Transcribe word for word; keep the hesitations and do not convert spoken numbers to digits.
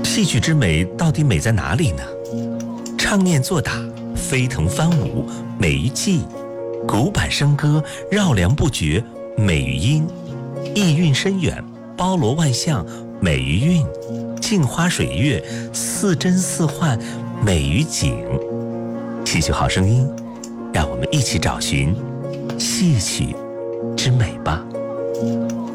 戏曲之美到底美在哪里呢？唱念做打，飞腾翻舞，美于技；古板笙歌，绕梁不绝，美于音；意蕴深远，包罗万象，美于韵；镜花水月，似真似幻，美于景。戏曲好声音，让我们一起找寻戏曲之美吧。